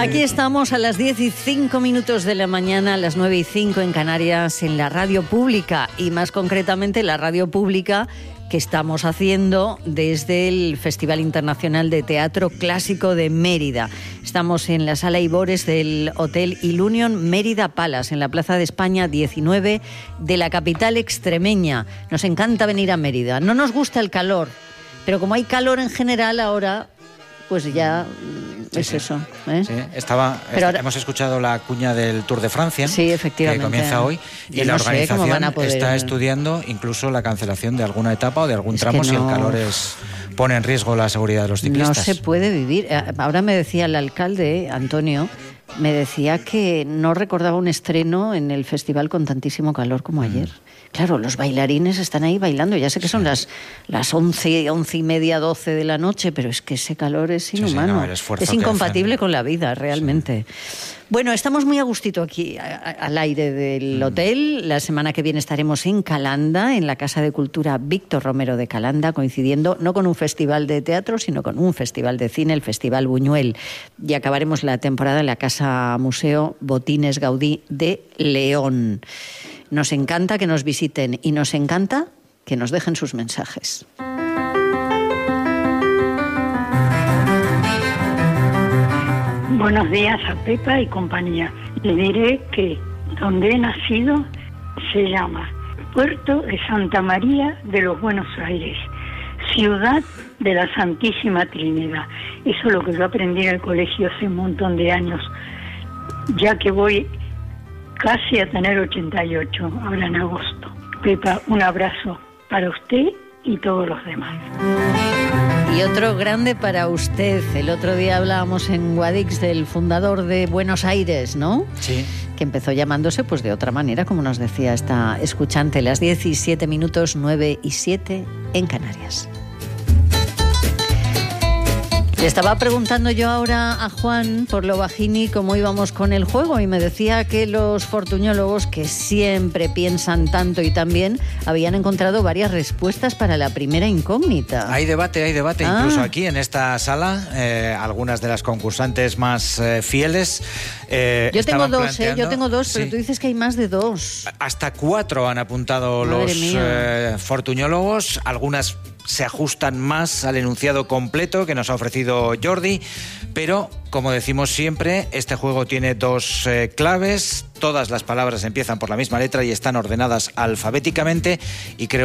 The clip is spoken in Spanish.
Aquí estamos a las 10:05 de la mañana, a las 9:05 en Canarias, en la radio pública, y más concretamente la radio pública que estamos haciendo desde el Festival Internacional de Teatro Clásico de Mérida. Estamos en la Sala Ibores del Hotel Ilunion Mérida Palace, en la Plaza de España 19 de la capital extremeña. Nos encanta venir a Mérida. No nos gusta el calor, pero como hay calor en general ahora, pues ya es eso. Sí, hemos escuchado la cuña del Tour de Francia, sí, efectivamente, que comienza hoy, y la organización está estudiando incluso la cancelación de alguna etapa o de algún tramo si el calor pone en riesgo la seguridad de los ciclistas. No se puede vivir. Ahora me decía el alcalde, Antonio, me decía que no recordaba un estreno en el festival con tantísimo calor como ayer. Claro, los bailarines están ahí bailando. Ya sé que son las 11:30, 12 de la noche, pero es que ese calor es inhumano. Es incompatible con la vida, realmente. Sí. Bueno, estamos muy a gustito aquí, al aire del hotel. La semana que viene estaremos en Calanda, en la Casa de Cultura Víctor Romero de Calanda, coincidiendo no con un festival de teatro, sino con un festival de cine, el Festival Buñuel. Y acabaremos la temporada en la Casa Museo Botines Gaudí de León. Nos encanta que nos visiten y nos encanta que nos dejen sus mensajes. Buenos días a Pepa y compañía. Le diré que donde he nacido se llama Puerto de Santa María de los Buenos Aires, ciudad de la Santísima Trinidad. Eso es lo que yo aprendí en el colegio hace un montón de años, ya que voy casi a tener 88, ahora en agosto. Pepa, un abrazo para usted y todos los demás. Y otro grande para usted. El otro día hablábamos en Guadix del fundador de Buenos Aires, ¿no? Sí. Que empezó llamándose pues de otra manera, como nos decía esta escuchante. Las 17:00, 9:07 en Canarias. Le estaba preguntando yo ahora a Juan por lo bajini cómo íbamos con el juego y me decía que los fortuñólogos, que siempre piensan tanto y tan bien, habían encontrado varias respuestas para la primera incógnita. Hay debate, incluso aquí en esta sala, algunas de las concursantes más fieles yo tengo dos, pero tú dices que hay más de 2. Hasta 4 han apuntado los fortuñólogos, algunas se ajustan más al enunciado completo que nos ha ofrecido Jordi, pero como decimos siempre, este juego tiene 2 claves. Todas las palabras empiezan por la misma letra y están ordenadas alfabéticamente, y creo